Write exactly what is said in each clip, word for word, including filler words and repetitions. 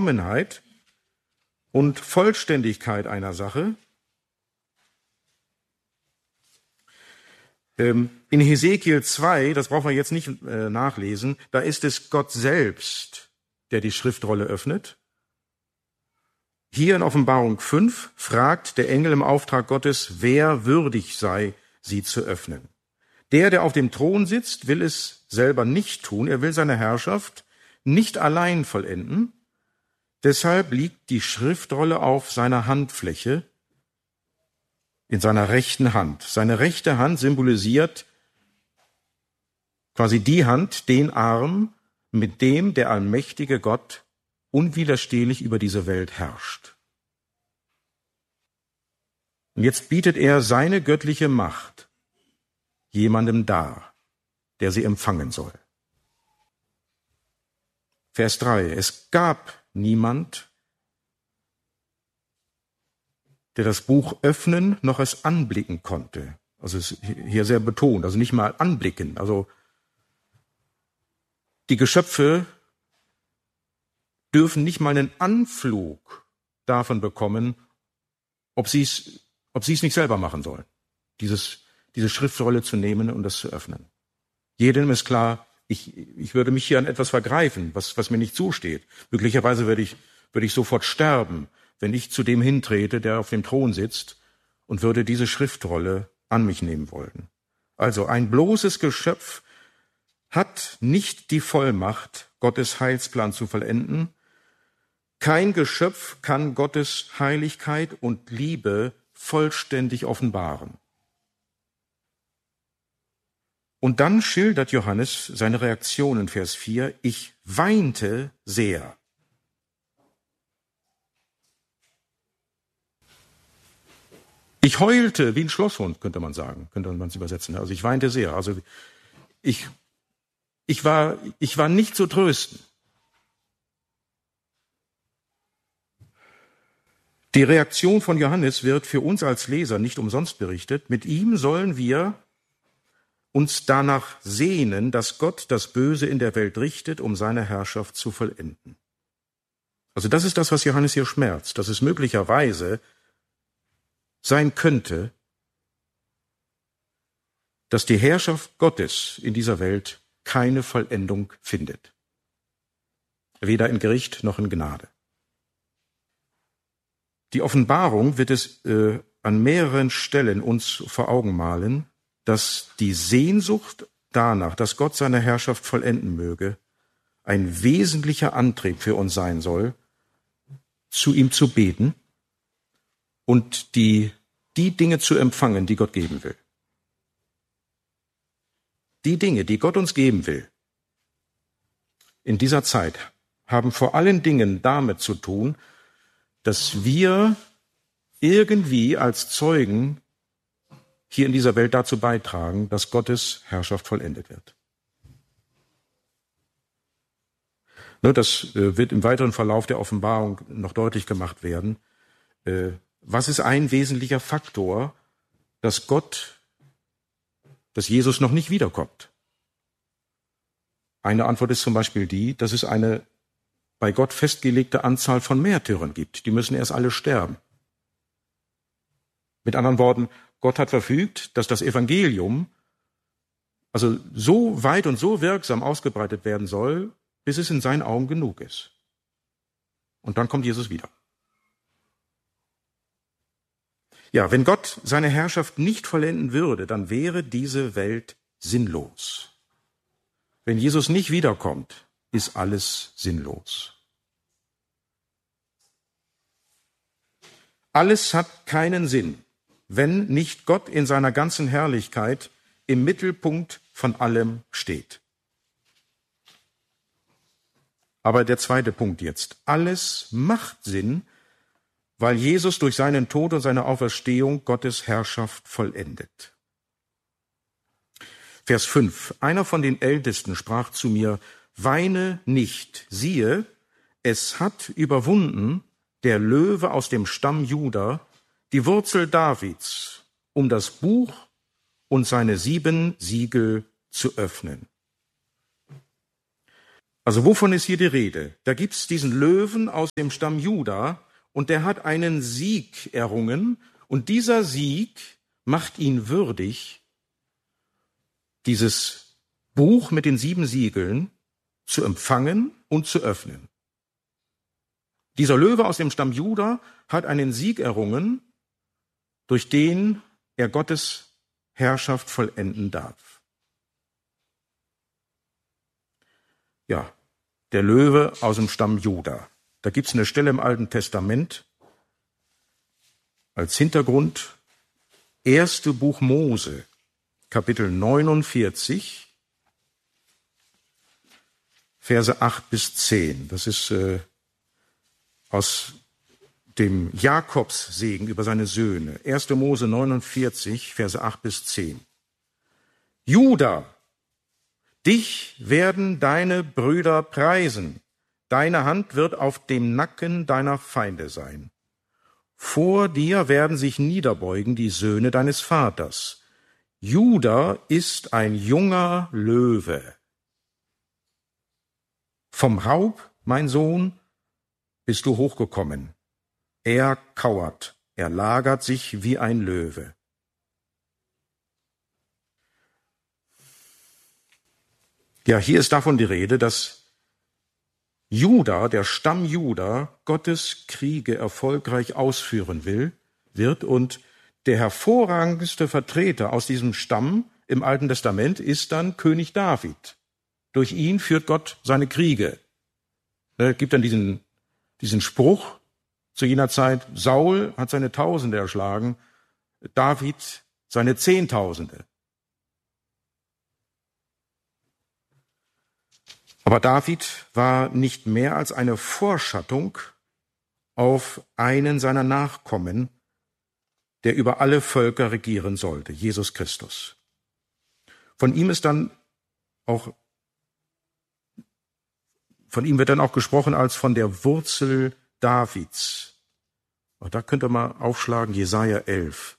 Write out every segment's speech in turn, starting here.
Vollkommenheit und Vollständigkeit einer Sache. In Hesekiel zwei, das brauchen wir jetzt nicht äh, nachlesen, da ist es Gott selbst, der die Schriftrolle öffnet. Hier in Offenbarung fünf fragt der Engel im Auftrag Gottes, wer würdig sei, sie zu öffnen. Der, der auf dem Thron sitzt, will es selber nicht tun. Er will seine Herrschaft nicht allein vollenden. Deshalb liegt die Schriftrolle auf seiner Handfläche, in seiner rechten Hand. Seine rechte Hand symbolisiert quasi die Hand, den Arm, mit dem der allmächtige Gott unwiderstehlich über diese Welt herrscht. Und jetzt bietet er seine göttliche Macht jemandem dar, der sie empfangen soll. Vers drei. Es gab niemand, der das Buch öffnen noch es anblicken konnte. Also es ist hier sehr betont, also nicht mal anblicken. Also die Geschöpfe dürfen nicht mal einen Anflug davon bekommen, ob sie es, ob sie es nicht selber machen sollen, dieses, diese Schriftrolle zu nehmen und das zu öffnen. Jedem ist klar, ich, ich würde mich hier an etwas vergreifen, was, was mir nicht zusteht. Möglicherweise würde ich, würde ich sofort sterben, wenn ich zu dem hintrete, der auf dem Thron sitzt, und würde diese Schriftrolle an mich nehmen wollen. Also ein bloßes Geschöpf hat nicht die Vollmacht, Gottes Heilsplan zu vollenden. Kein Geschöpf kann Gottes Heiligkeit und Liebe vollständig offenbaren. Und dann schildert Johannes seine Reaktion in Vers vier. Ich weinte sehr. Ich heulte wie ein Schlosshund, könnte man sagen, könnte man es übersetzen. Also ich weinte sehr. Also ich, ich war, ich war nicht zu trösten. Die Reaktion von Johannes wird für uns als Leser nicht umsonst berichtet. Mit ihm sollen wir uns danach sehnen, dass Gott das Böse in der Welt richtet, um seine Herrschaft zu vollenden. Also das ist das, was Johannes hier schmerzt, dass es möglicherweise sein könnte, dass die Herrschaft Gottes in dieser Welt keine Vollendung findet. Weder in Gericht noch in Gnade. Die Offenbarung wird es äh, an mehreren Stellen uns vor Augen malen, dass die Sehnsucht danach, dass Gott seine Herrschaft vollenden möge, ein wesentlicher Antrieb für uns sein soll, zu ihm zu beten und die, die Dinge zu empfangen, die Gott geben will. Die Dinge, die Gott uns geben will, in dieser Zeit, haben vor allen Dingen damit zu tun, dass wir irgendwie als Zeugen hier in dieser Welt dazu beitragen, dass Gottes Herrschaft vollendet wird. Das wird im weiteren Verlauf der Offenbarung noch deutlich gemacht werden. Was ist ein wesentlicher Faktor, dass Gott, dass Jesus noch nicht wiederkommt? Eine Antwort ist zum Beispiel die, dass es eine bei Gott festgelegte Anzahl von Märtyrern gibt. Die müssen erst alle sterben. Mit anderen Worten, Gott hat verfügt, dass das Evangelium also so weit und so wirksam ausgebreitet werden soll, bis es in seinen Augen genug ist. Und dann kommt Jesus wieder. Ja, wenn Gott seine Herrschaft nicht vollenden würde, dann wäre diese Welt sinnlos. Wenn Jesus nicht wiederkommt, ist alles sinnlos. Alles hat keinen Sinn, wenn nicht Gott in seiner ganzen Herrlichkeit im Mittelpunkt von allem steht. Aber der zweite Punkt jetzt. Alles macht Sinn, weil Jesus durch seinen Tod und seine Auferstehung Gottes Herrschaft vollendet. Vers fünf. Einer von den Ältesten sprach zu mir, weine nicht, siehe, es hat überwunden der Löwe aus dem Stamm Juda, die Wurzel Davids, um das Buch und seine sieben Siegel zu öffnen. Also wovon ist hier die Rede? Da gibt es diesen Löwen aus dem Stamm Juda und der hat einen Sieg errungen und dieser Sieg macht ihn würdig, dieses Buch mit den sieben Siegeln zu empfangen und zu öffnen. Dieser Löwe aus dem Stamm Juda hat einen Sieg errungen, durch den er Gottes Herrschaft vollenden darf. Ja, der Löwe aus dem Stamm Juda. Da gibt es eine Stelle im Alten Testament als Hintergrund. Erste Buch Mose, Kapitel neunundvierzig, Verse acht bis zehn. Das ist äh, aus dem Jakobssegen über seine Söhne. erste Mose neunundvierzig, Verse acht bis zehn. Juda, dich werden deine Brüder preisen. Deine Hand wird auf dem Nacken deiner Feinde sein. Vor dir werden sich niederbeugen die Söhne deines Vaters. Juda ist ein junger Löwe. Vom Raub, mein Sohn, bist du hochgekommen. Er kauert, er lagert sich wie ein Löwe. Ja, hier ist davon die Rede, dass Juda, der Stamm Juda, Gottes Kriege erfolgreich ausführen will, wird und der hervorragendste Vertreter aus diesem Stamm im Alten Testament ist dann König David. Durch ihn führt Gott seine Kriege. Es gibt dann diesen, diesen Spruch zu jener Zeit, Saul hat seine Tausende erschlagen, David seine Zehntausende. Aber David war nicht mehr als eine Vorschattung auf einen seiner Nachkommen, der über alle Völker regieren sollte, Jesus Christus. Von ihm ist dann auch, von ihm wird dann auch gesprochen als von der Wurzel Davids. Auch da könnt ihr mal aufschlagen, Jesaja elf.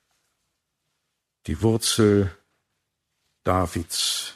Die Wurzel Davids.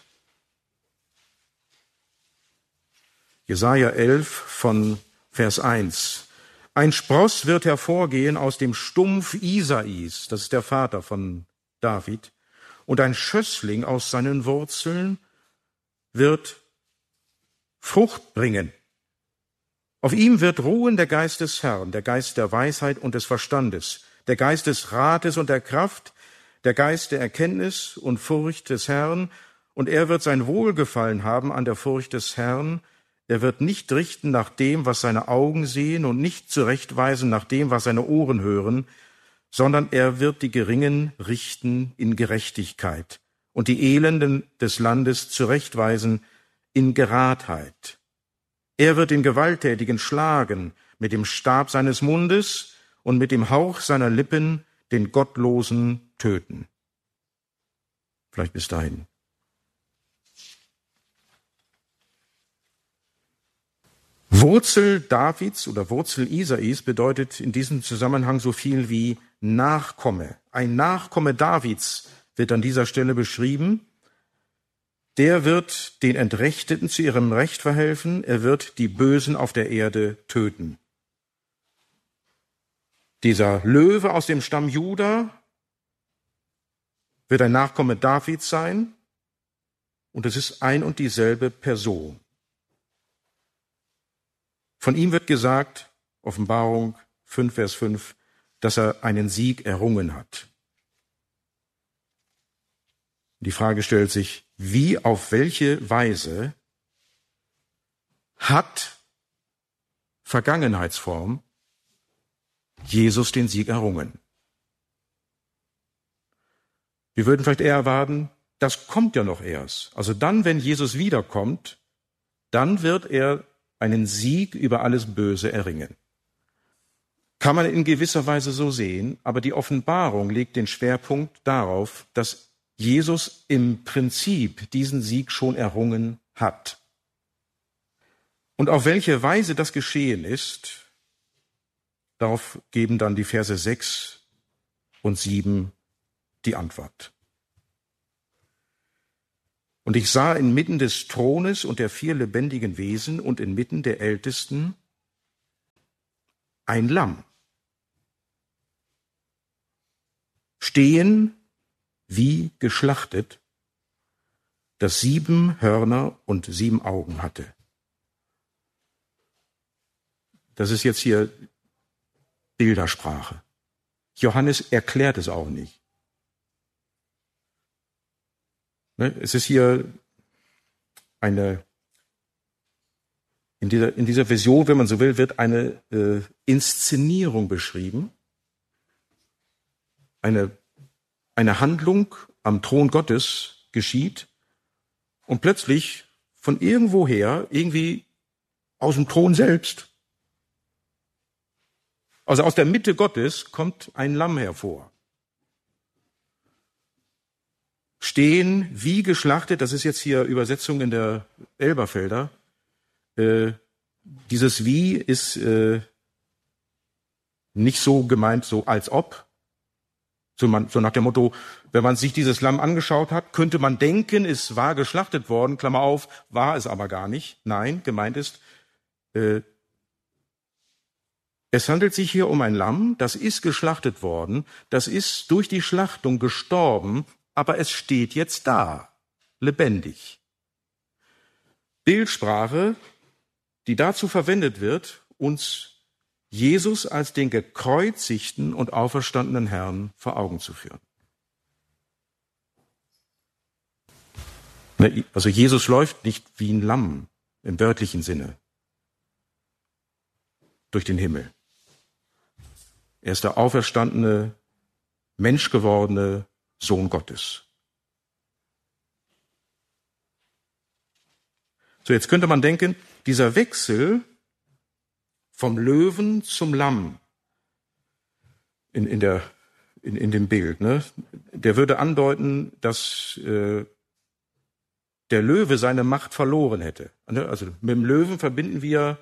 Jesaja elf von Vers eins. Ein Spross wird hervorgehen aus dem Stumpf Isais, das ist der Vater von David, und ein Schössling aus seinen Wurzeln wird Frucht bringen. Auf ihm wird ruhen der Geist des Herrn, der Geist der Weisheit und des Verstandes, der Geist des Rates und der Kraft, der Geist der Erkenntnis und Furcht des Herrn, und er wird sein Wohlgefallen haben an der Furcht des Herrn. Er wird nicht richten nach dem, was seine Augen sehen, und nicht zurechtweisen nach dem, was seine Ohren hören, sondern er wird die Geringen richten in Gerechtigkeit und die Elenden des Landes zurechtweisen in Geradheit. Er wird den Gewalttätigen schlagen mit dem Stab seines Mundes und mit dem Hauch seiner Lippen den Gottlosen töten. Vielleicht bis dahin. Wurzel Davids oder Wurzel Isais bedeutet in diesem Zusammenhang so viel wie Nachkomme. Ein Nachkomme Davids wird an dieser Stelle beschrieben. Der wird den Entrechteten zu ihrem Recht verhelfen. Er wird die Bösen auf der Erde töten. Dieser Löwe aus dem Stamm Juda wird ein Nachkomme Davids sein. Und es ist ein und dieselbe Person. Von ihm wird gesagt, Offenbarung fünf, Vers fünf, dass er einen Sieg errungen hat. Die Frage stellt sich, wie, auf welche Weise hat Vergangenheitsform Jesus den Sieg errungen? Wir würden vielleicht eher erwarten, das kommt ja noch erst. Also dann, wenn Jesus wiederkommt, dann wird er einen Sieg über alles Böse erringen. Kann man in gewisser Weise so sehen, aber die Offenbarung legt den Schwerpunkt darauf, dass Jesus im Prinzip diesen Sieg schon errungen hat. Und auf welche Weise das geschehen ist, darauf geben dann die Verse sechs und sieben die Antwort. Und ich sah inmitten des Thrones und der vier lebendigen Wesen und inmitten der Ältesten ein Lamm stehen wie geschlachtet, das sieben Hörner und sieben Augen hatte. Das ist jetzt hier Bildersprache. Johannes erklärt es auch nicht. Es ist hier eine, in dieser, in dieser Vision, wenn man so will, wird eine äh, Inszenierung beschrieben. Eine, eine Handlung am Thron Gottes geschieht und plötzlich von irgendwoher, irgendwie aus dem Thron selbst, also aus der Mitte Gottes, kommt ein Lamm hervor. Stehen wie geschlachtet, das ist jetzt hier Übersetzung in der Elberfelder. Äh, dieses wie ist äh, nicht so gemeint, so als ob. So, man, so nach dem Motto, wenn man sich dieses Lamm angeschaut hat, könnte man denken, es war geschlachtet worden, Klammer auf, war es aber gar nicht. Nein, gemeint ist, äh, es handelt sich hier um ein Lamm, das ist geschlachtet worden, das ist durch die Schlachtung gestorben, aber es steht jetzt da, lebendig. Bildsprache, die dazu verwendet wird, uns Jesus als den gekreuzigten und auferstandenen Herrn vor Augen zu führen. Also Jesus läuft nicht wie ein Lamm im wörtlichen Sinne durch den Himmel. Er ist der auferstandene, menschgewordene Sohn Gottes. So, jetzt könnte man denken, dieser Wechsel vom Löwen zum Lamm in, in, der, in, in dem Bild, ne, der würde andeuten, dass äh, der Löwe seine Macht verloren hätte. Also mit dem Löwen verbinden wir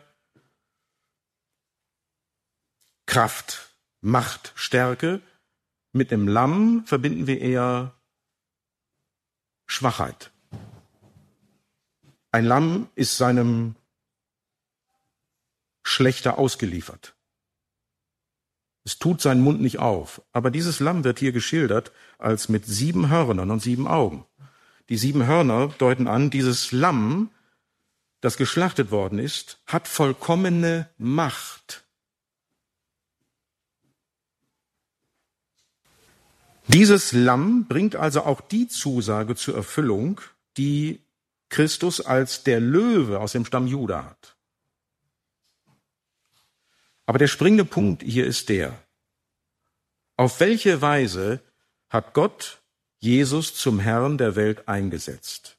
Kraft, Macht, Stärke. Mit dem Lamm verbinden wir eher Schwachheit. Ein Lamm ist seinem Schlechter ausgeliefert. Es tut seinen Mund nicht auf. Aber dieses Lamm wird hier geschildert als mit sieben Hörnern und sieben Augen. Die sieben Hörner deuten an, dieses Lamm, das geschlachtet worden ist, hat vollkommene Macht. Dieses Lamm bringt also auch die Zusage zur Erfüllung, die Christus als der Löwe aus dem Stamm Juda hat. Aber der springende Punkt hier ist der: Auf welche Weise hat Gott Jesus zum Herrn der Welt eingesetzt?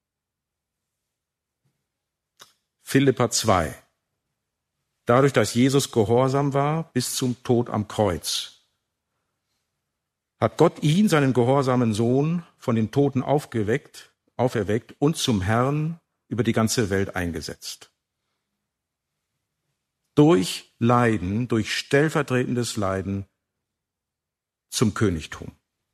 Philipper zwei. Dadurch, dass Jesus gehorsam war bis zum Tod am Kreuz, hat Gott ihn, seinen gehorsamen Sohn, von den Toten aufgeweckt, auferweckt und zum Herrn über die ganze Welt eingesetzt. Durch Leiden, durch stellvertretendes Leiden zum Königtum.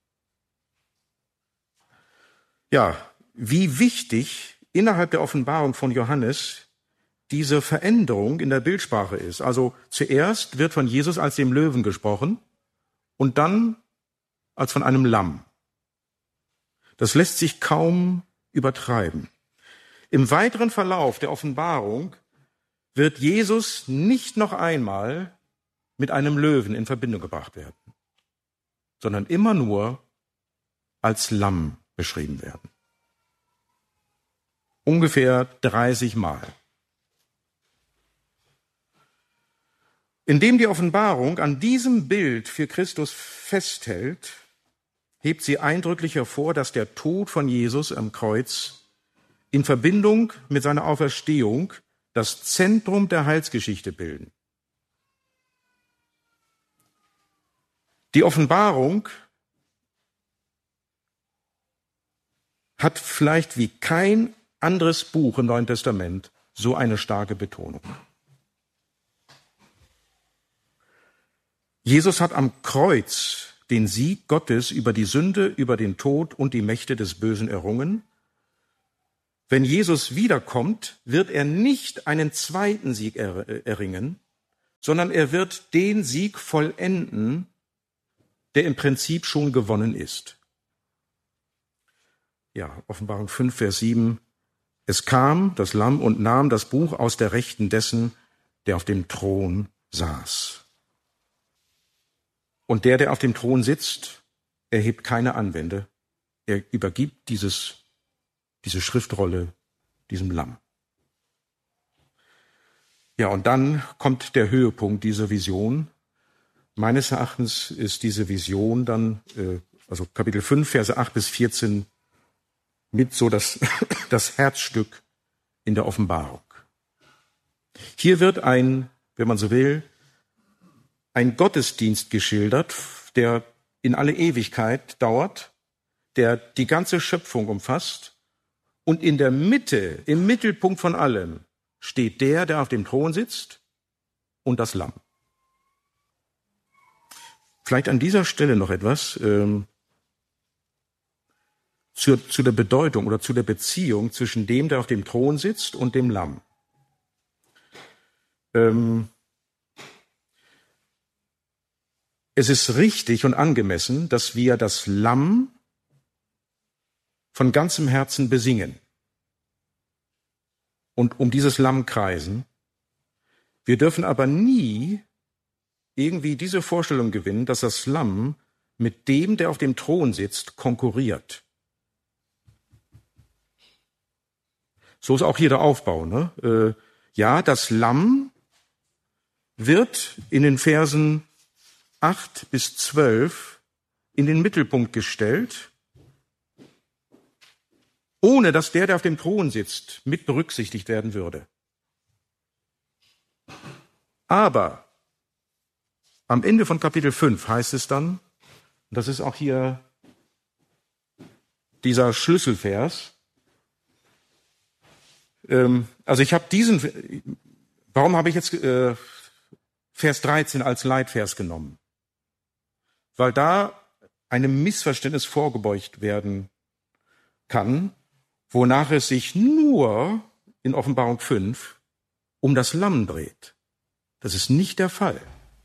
Ja, wie wichtig innerhalb der Offenbarung von Johannes diese Veränderung in der Bildsprache ist. Also zuerst wird von Jesus als dem Löwen gesprochen und dann als von einem Lamm. Das lässt sich kaum übertreiben. Im weiteren Verlauf der Offenbarung wird Jesus nicht noch einmal mit einem Löwen in Verbindung gebracht werden, sondern immer nur als Lamm beschrieben werden. Ungefähr dreißig Mal. Indem die Offenbarung an diesem Bild für Christus festhält, hebt sie eindrücklich hervor, dass der Tod von Jesus am Kreuz in Verbindung mit seiner Auferstehung das Zentrum der Heilsgeschichte bilden. Die Offenbarung hat vielleicht wie kein anderes Buch im Neuen Testament so eine starke Betonung. Jesus hat am Kreuz den Sieg Gottes über die Sünde, über den Tod und die Mächte des Bösen errungen wenn Jesus wiederkommt, wird er nicht einen zweiten Sieg erringen, sondern er wird den Sieg vollenden, der im Prinzip schon gewonnen ist. Ja, Offenbarung fünf, Vers sieben. Es kam das Lamm und nahm das Buch aus der Rechten dessen, der auf dem Thron saß. Und der, der auf dem Thron sitzt, erhebt keine Anwände. Er übergibt dieses, diese Schriftrolle diesem Lamm. Ja, und dann kommt der Höhepunkt dieser Vision. Meines Erachtens ist diese Vision dann, äh, also Kapitel fünf, Verse acht bis vierzehn, mit so das, das Herzstück in der Offenbarung. Hier wird ein, wenn man so will, ein Gottesdienst geschildert, der in alle Ewigkeit dauert, der die ganze Schöpfung umfasst, und in der Mitte, im Mittelpunkt von allem, steht der, der auf dem Thron sitzt, und das Lamm. Vielleicht an dieser Stelle noch etwas ähm, zu, zu der Bedeutung oder zu der Beziehung zwischen dem, der auf dem Thron sitzt, und dem Lamm. Ähm, es ist richtig und angemessen, dass wir das Lamm von ganzem Herzen besingen und um dieses Lamm kreisen. Wir dürfen aber nie irgendwie diese Vorstellung gewinnen, dass das Lamm mit dem, der auf dem Thron sitzt, konkurriert. So ist auch hier der Aufbau. Ne? Äh, ja, das Lamm wird in den Versen acht bis zwölf in den Mittelpunkt gestellt, ohne dass der, der auf dem Thron sitzt, mit berücksichtigt werden würde. Aber am Ende von Kapitel fünf heißt es dann, und das ist auch hier dieser Schlüsselvers, ähm, also ich habe diesen, warum habe ich jetzt äh, Vers dreizehn als Leitvers genommen? Weil da einem Missverständnis vorgebeugt werden kann, wonach es sich nur in Offenbarung fünf um das Lamm dreht. Das ist nicht der Fall.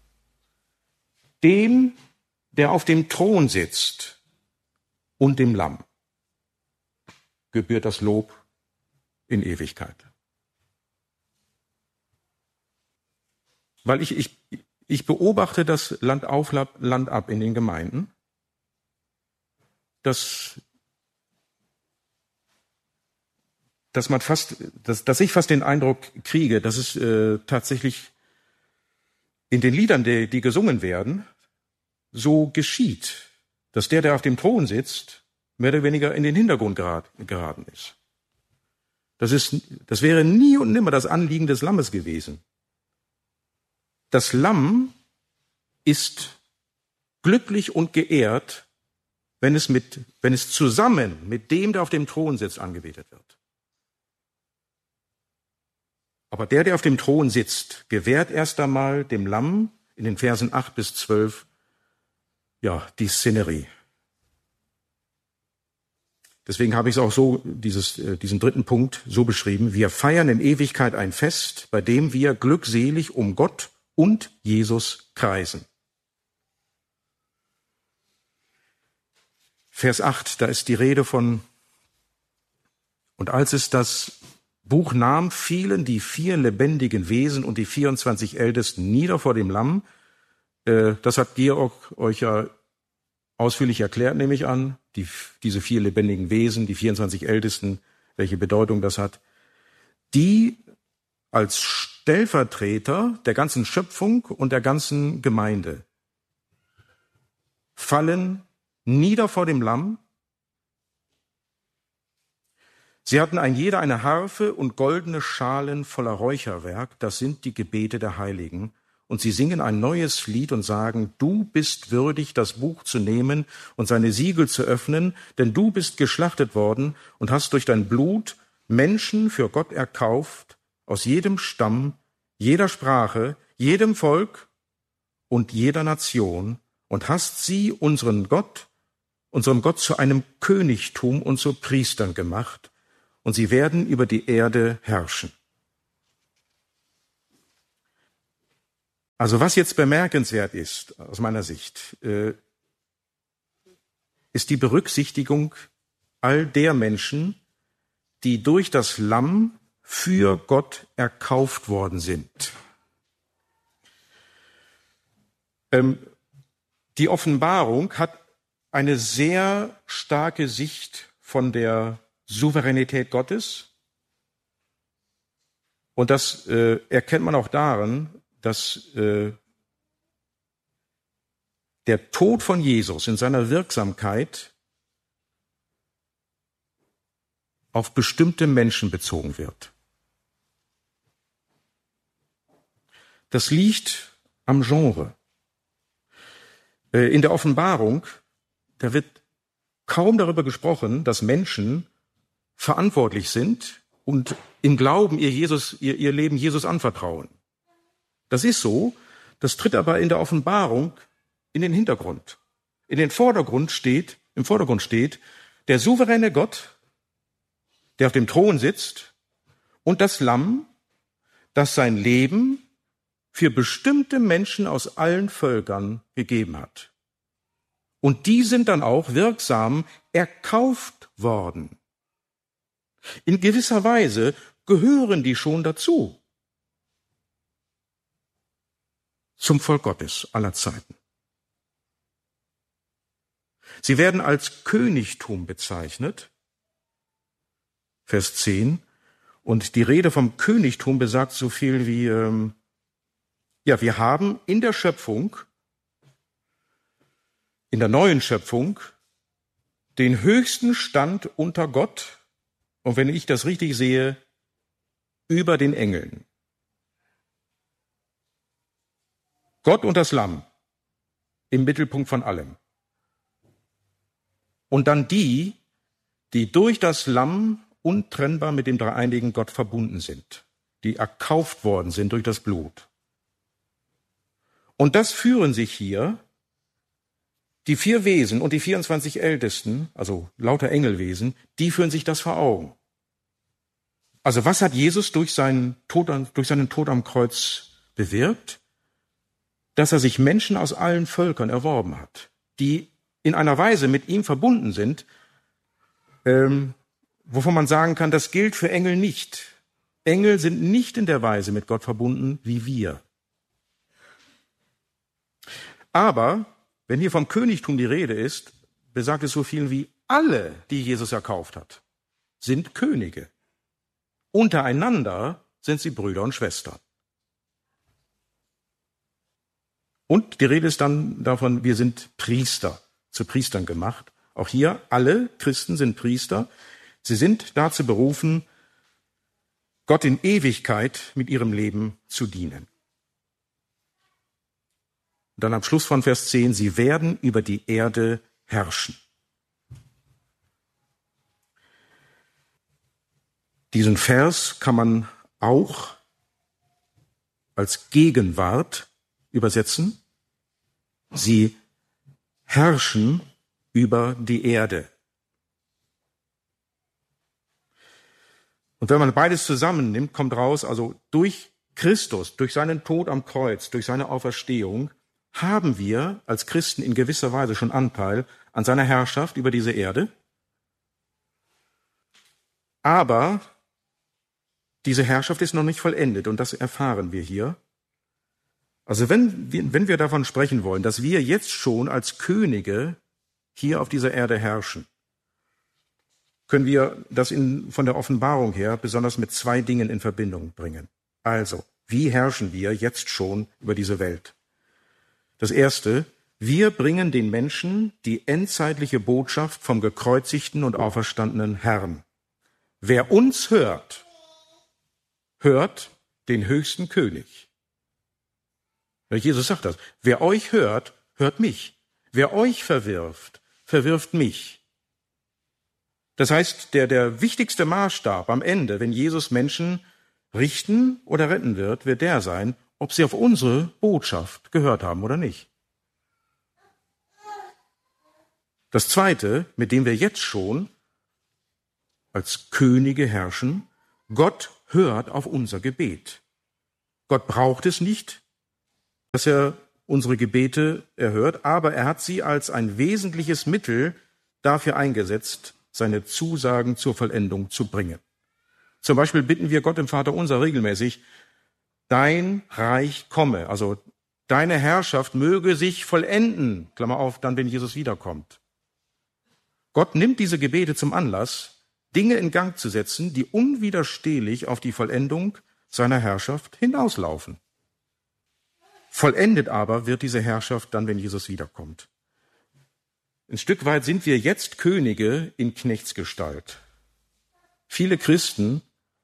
Dem, der auf dem Thron sitzt, und dem Lamm gebührt das Lob in Ewigkeit. Weil ich, ich, ich beobachte das Land auf, Land ab in den Gemeinden, dass, dass man fast, dass, dass ich fast den Eindruck kriege, dass es äh, tatsächlich in den Liedern, die, die gesungen werden, so geschieht, dass der, der auf dem Thron sitzt, mehr oder weniger in den Hintergrund geraten ist. Das ist, das wäre nie und nimmer das Anliegen des Lammes gewesen. Das Lamm ist glücklich und geehrt, wenn es mit, wenn es zusammen mit dem, der auf dem Thron sitzt, angebetet wird. Aber der, der auf dem Thron sitzt, gewährt erst einmal dem Lamm in den Versen acht bis zwölf, ja, die Szenerie. Deswegen habe ich es auch so, dieses, diesen dritten Punkt so beschrieben. Wir feiern in Ewigkeit ein Fest, bei dem wir glückselig um Gott und Jesus kreisen. Vers acht, da ist die Rede von, und als es das Buch nahm, fielen die vier lebendigen Wesen und die vierundzwanzig Ältesten nieder vor dem Lamm. Das hat Georg euch ja ausführlich erklärt, nehme ich an, die, diese vier lebendigen Wesen, die vierundzwanzig Ältesten, welche Bedeutung das hat, die als Stellvertreter der ganzen Schöpfung und der ganzen Gemeinde fallen nieder vor dem Lamm. Sie hatten ein jeder eine Harfe und goldene Schalen voller Räucherwerk, das sind die Gebete der Heiligen. Und sie singen ein neues Lied und sagen, du bist würdig, das Buch zu nehmen und seine Siegel zu öffnen, denn du bist geschlachtet worden und hast durch dein Blut Menschen für Gott erkauft, aus jedem Stamm, jeder Sprache, jedem Volk und jeder Nation, und hast sie unseren Gott, unserem Gott zu einem Königtum und zu Priestern gemacht, und sie werden über die Erde herrschen. Also was jetzt bemerkenswert ist, aus meiner Sicht, äh, ist die Berücksichtigung all der Menschen, die durch das Lamm für Gott erkauft worden sind. Ähm, die Offenbarung hat eine sehr starke Sicht von der Souveränität Gottes. Und das äh, erkennt man auch darin, dass äh, der Tod von Jesus in seiner Wirksamkeit auf bestimmte Menschen bezogen wird. Das liegt am Genre. Äh, in der Offenbarung, da wird kaum darüber gesprochen, dass Menschen verantwortlich sind und im Glauben ihr, Jesus, ihr, ihr Leben Jesus anvertrauen. Das ist so, das tritt aber in der Offenbarung in den Hintergrund. In den Vordergrund steht, im Vordergrund steht der souveräne Gott, der auf dem Thron sitzt, und das Lamm, das sein Leben für bestimmte Menschen aus allen Völkern gegeben hat. Und die sind dann auch wirksam erkauft worden. In gewisser Weise gehören die schon dazu. Zum Volk Gottes aller Zeiten. Sie werden als Königtum bezeichnet, Vers zehn, und die Rede vom Königtum besagt so viel wie, ähm, ja, wir haben in der Schöpfung, in der neuen Schöpfung, den höchsten Stand unter Gott, und wenn ich das richtig sehe, über den Engeln. Gott und das Lamm im Mittelpunkt von allem. Und dann die, die durch das Lamm untrennbar mit dem dreieinigen Gott verbunden sind, die erkauft worden sind durch das Blut. Und das führen sich hier die vier Wesen und die vierundzwanzig Ältesten, also lauter Engelwesen, die führen sich das vor Augen. Also was hat Jesus durch seinen Tod, durch seinen Tod am Kreuz bewirkt? Dass er sich Menschen aus allen Völkern erworben hat, die in einer Weise mit ihm verbunden sind, ähm, wovon man sagen kann, das gilt für Engel nicht. Engel sind nicht in der Weise mit Gott verbunden wie wir. Aber wenn hier vom Königtum die Rede ist, besagt es so viel wie alle, die Jesus erkauft hat, sind Könige. Untereinander sind sie Brüder und Schwestern. Und die Rede ist dann davon, wir sind Priester, zu Priestern gemacht. Auch hier, alle Christen sind Priester. Sie sind dazu berufen, Gott in Ewigkeit mit ihrem Leben zu dienen. Und dann am Schluss von Vers zehn, sie werden über die Erde herrschen. Diesen Vers kann man auch als Gegenwart übersetzen. Sie herrschen über die Erde. Und wenn man beides zusammennimmt, kommt raus, also durch Christus, durch seinen Tod am Kreuz, durch seine Auferstehung, haben wir als Christen in gewisser Weise schon Anteil an seiner Herrschaft über diese Erde. Aber diese Herrschaft ist noch nicht vollendet und das erfahren wir hier. Also wenn wir, wenn wir davon sprechen wollen, dass wir jetzt schon als Könige hier auf dieser Erde herrschen, können wir das in, von der Offenbarung her besonders mit zwei Dingen in Verbindung bringen. Also, wie herrschen wir jetzt schon über diese Welt? Das Erste, wir bringen den Menschen die endzeitliche Botschaft vom gekreuzigten und auferstandenen Herrn. Wer uns hört, hört den höchsten König. Jesus sagt das. Wer euch hört, hört mich. Wer euch verwirft, verwirft mich. Das heißt, der, der wichtigste Maßstab am Ende, wenn Jesus Menschen richten oder retten wird, wird der sein, ob sie auf unsere Botschaft gehört haben oder nicht. Das Zweite, mit dem wir jetzt schon als Könige herrschen. Gott hört auf unser Gebet. Gott braucht es nicht, dass er unsere Gebete erhört, aber er hat sie als ein wesentliches Mittel dafür eingesetzt, seine Zusagen zur Vollendung zu bringen. Zum Beispiel bitten wir Gott im Vaterunser regelmäßig, dein Reich komme, also deine Herrschaft möge sich vollenden, Klammer auf, dann, wenn Jesus wiederkommt. Gott nimmt diese Gebete zum Anlass, Dinge in Gang zu setzen, die unwiderstehlich auf die Vollendung seiner Herrschaft hinauslaufen. Vollendet aber wird diese Herrschaft dann, wenn Jesus wiederkommt. Ein Stück weit sind wir jetzt Könige in Knechtsgestalt. Viele Christen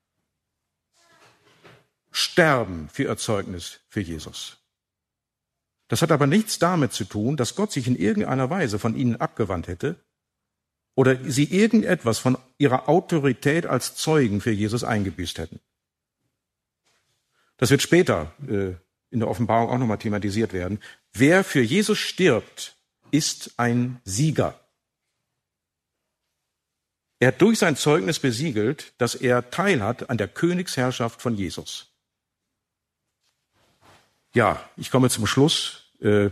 sterben für ihr Zeugnis für Jesus. Das hat aber nichts damit zu tun, dass Gott sich in irgendeiner Weise von ihnen abgewandt hätte oder sie irgendetwas von ihrer Autorität als Zeugen für Jesus eingebüßt hätten. Das wird später äh, in der Offenbarung auch nochmal thematisiert werden. Wer für Jesus stirbt, ist ein Sieger. Er hat durch sein Zeugnis besiegelt, dass er teilhat an der Königsherrschaft von Jesus. Ja, ich komme zum Schluss. Der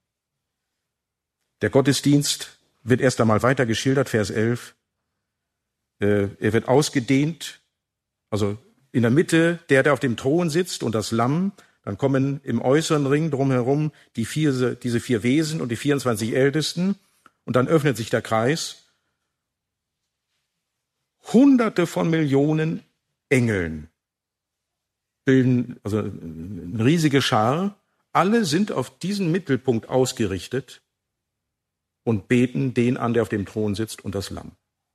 Gottesdienst wird erst einmal weiter geschildert, Vers elf. Er wird ausgedehnt, also in der Mitte der, der auf dem Thron sitzt und das Lamm. Dann kommen im äußeren Ring drumherum die vier, diese vier Wesen und die vierundzwanzig Ältesten. Und dann öffnet sich der Kreis. Hunderte von Millionen Engeln bilden also eine riesige Schar. Alle sind auf diesen Mittelpunkt ausgerichtet und beten den an, der auf dem Thron sitzt und das Lamm.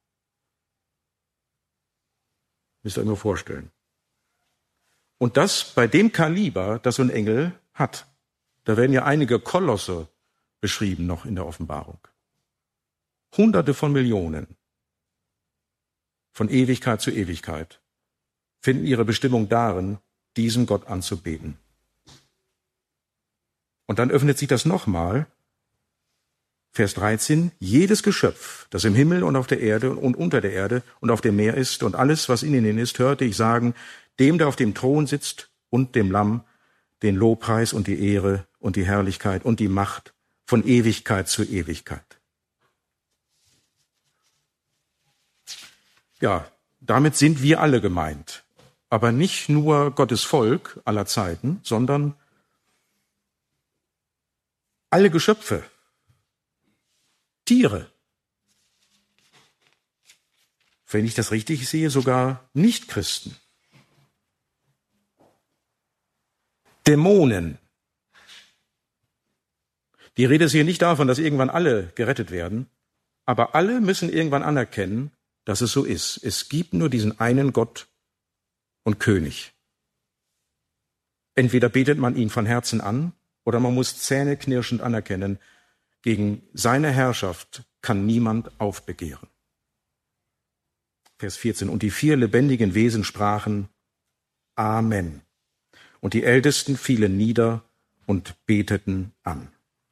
Müsst ihr euch mal vorstellen. Und das bei dem Kaliber, das so ein Engel hat. Da werden ja einige Kolosse beschrieben noch in der Offenbarung. Hunderte von Millionen von Ewigkeit zu Ewigkeit finden ihre Bestimmung darin, diesem Gott anzubeten. Und dann öffnet sich das nochmal, Vers dreizehn, jedes Geschöpf, das im Himmel und auf der Erde und unter der Erde und auf dem Meer ist und alles, was in ihnen ist, hörte ich sagen, dem, der auf dem Thron sitzt und dem Lamm, den Lobpreis und die Ehre und die Herrlichkeit und die Macht von Ewigkeit zu Ewigkeit. Ja, damit sind wir alle gemeint. Aber nicht nur Gottes Volk aller Zeiten, sondern alle Geschöpfe, Tiere. Wenn ich das richtig sehe, sogar Nichtchristen. Dämonen. Die Rede ist hier nicht davon, dass irgendwann alle gerettet werden, aber alle müssen irgendwann anerkennen, dass es so ist. Es gibt nur diesen einen Gott und König. Entweder betet man ihn von Herzen an, oder man muss zähneknirschend anerkennen, gegen seine Herrschaft kann niemand aufbegehren. Vers vierzehn. Und die vier lebendigen Wesen sprachen Amen. Und die Ältesten fielen nieder und beteten an.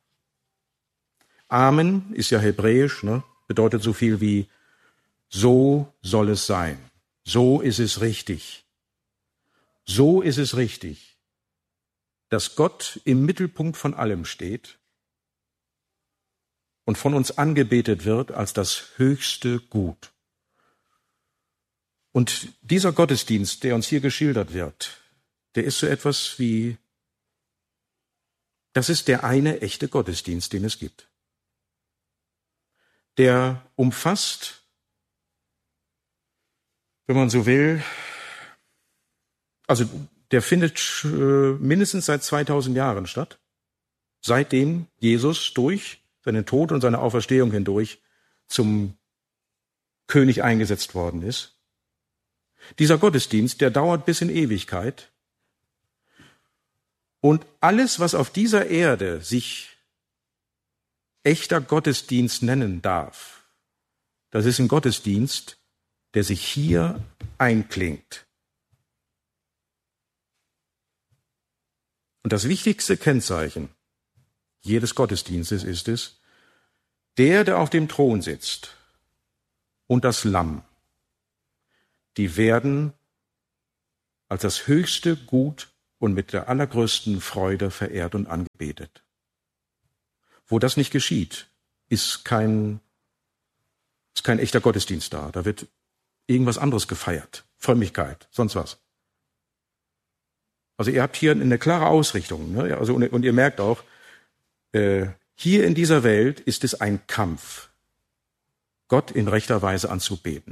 Amen ist ja hebräisch, ne? Bedeutet so viel wie so soll es sein. So ist es richtig. So ist es richtig, dass Gott im Mittelpunkt von allem steht und von uns angebetet wird als das höchste Gut. Und dieser Gottesdienst, der uns hier geschildert wird, der ist so etwas wie, das ist der eine echte Gottesdienst, den es gibt. Der umfasst, wenn man so will, also der findet äh, mindestens seit zweitausend Jahren statt, seitdem Jesus durch seinen Tod und seine Auferstehung hindurch zum König eingesetzt worden ist. Dieser Gottesdienst, der dauert bis in Ewigkeit. Und alles, was auf dieser Erde sich echter Gottesdienst nennen darf, das ist ein Gottesdienst, der sich hier einklingt. Und das wichtigste Kennzeichen jedes Gottesdienstes ist es, der, der auf dem Thron sitzt und das Lamm, die werden als das höchste Gut und mit der allergrößten Freude verehrt und angebetet. Wo das nicht geschieht, ist kein, ist kein echter Gottesdienst da. Da wird irgendwas anderes gefeiert. Frömmigkeit, sonst was. Also ihr habt hier eine klare Ausrichtung. Ne? Also, und, und ihr merkt auch, äh, hier in dieser Welt ist es ein Kampf, Gott in rechter Weise anzubeten.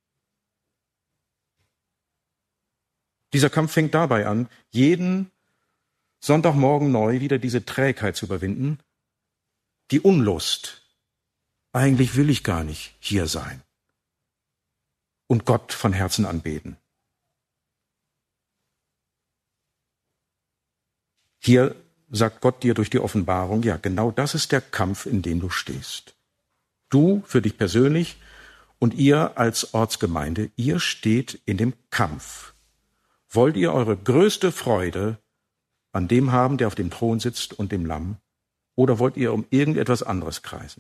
Dieser Kampf fängt dabei an, jeden Sonntagmorgen neu wieder diese Trägheit zu überwinden, die Unlust. Eigentlich will ich gar nicht hier sein. Und Gott von Herzen anbeten. Hier sagt Gott dir durch die Offenbarung, ja, genau das ist der Kampf, in dem du stehst. Du für dich persönlich und ihr als Ortsgemeinde, ihr steht in dem Kampf. Wollt ihr eure größte Freude an dem haben, der auf dem Thron sitzt und dem Lamm, oder wollt ihr um irgendetwas anderes kreisen?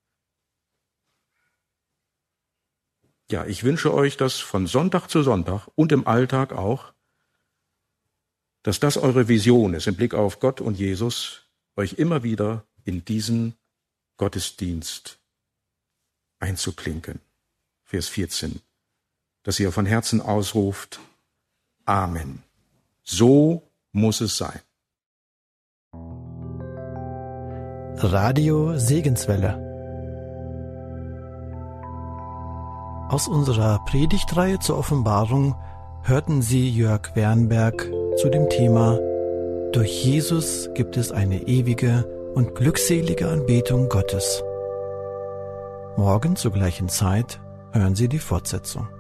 Ja, ich wünsche euch das von Sonntag zu Sonntag und im Alltag auch, dass das eure Vision ist im Blick auf Gott und Jesus, euch immer wieder in diesen Gottesdienst einzuklinken. Vers vierzehn, dass ihr von Herzen ausruft, Amen. So muss es sein. Radio Segenswelle. Aus unserer Predigtreihe zur Offenbarung hörten Sie Jörg Wernberg zu dem Thema Durch Jesus gibt es eine ewige und glückselige Anbetung Gottes. Morgen zur gleichen Zeit hören Sie die Fortsetzung.